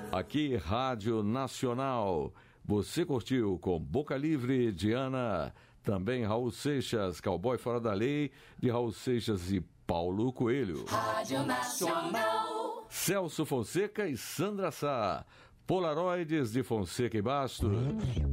Aqui, Rádio Nacional. Você curtiu com Boca Livre, Diana, também Raul Seixas, Cowboy Fora da Lei, de Raul Seixas e Paulo Coelho. Rádio Nacional. Celso Fonseca e Sandra Sá, Polaroides de Fonseca e Bastos.